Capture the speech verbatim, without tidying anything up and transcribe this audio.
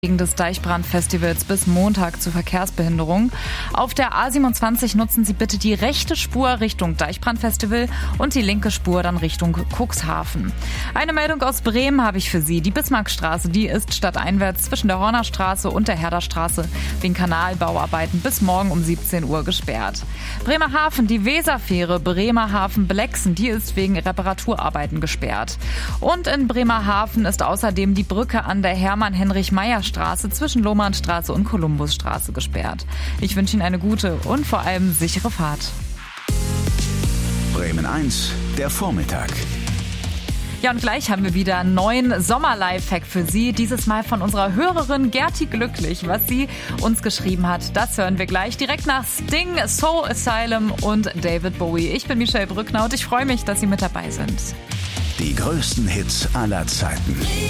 Wegen des Deichbrandfestivals bis Montag zu Verkehrsbehinderung. Auf der A siebenundzwanzig nutzen Sie bitte die rechte Spur Richtung Deichbrandfestival und die linke Spur dann Richtung Cuxhaven. Eine Meldung aus Bremen habe ich für Sie. Die Bismarckstraße, die ist stadteinwärts zwischen der Hornerstraße und der Herderstraße wegen Kanalbauarbeiten bis morgen um siebzehn Uhr gesperrt. Bremerhaven, die Weserfähre Bremerhaven-Blexen, die ist wegen Reparaturarbeiten gesperrt. Und in Bremerhaven ist außerdem die Brücke an der Hermann-Heinrich-Meyer-Straße zwischen Lohmannstraße und Kolumbusstraße gesperrt. Ich wünsche Ihnen eine gute und vor allem sichere Fahrt. Bremen eins, der Vormittag. Ja, und gleich haben wir wieder einen neuen Sommer-Lifehack für Sie. Dieses Mal von unserer Hörerin Gerti Glücklich. Was sie uns geschrieben hat, das hören wir gleich direkt nach Sting, Soul Asylum und David Bowie. Ich bin Michelle Brückner und ich freue mich, dass Sie mit dabei sind. Die größten Hits aller Zeiten.